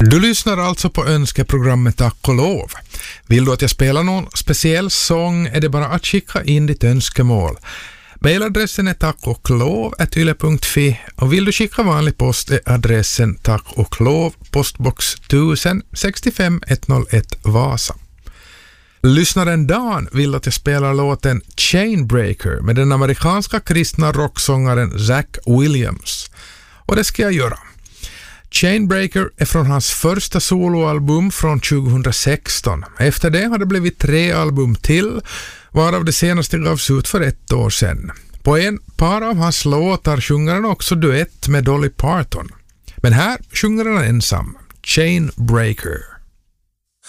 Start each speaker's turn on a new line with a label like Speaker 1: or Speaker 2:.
Speaker 1: Du lyssnar alltså på önskeprogrammet Tack och lov. Vill du att jag spelar någon speciell sång är det bara att skicka in ditt önskemål. Mailadressen är tackoklov@yle.fi och vill du skicka vanlig post är adressen Tack och lov, postbox 1000 65 101 Vasa. Lyssnaren Dan vill att jag spelar låten Chainbreaker med den amerikanska kristna rocksångaren Zach Williams. Och det ska jag göra. Chainbreaker är från hans första soloalbum från 2016. Efter det har det blivit 3 album till, varav det senaste gavs ut för 1 år sedan. På en par av hans låtar sjunger han också duett med Dolly Parton. Men här sjunger han ensam, Chainbreaker.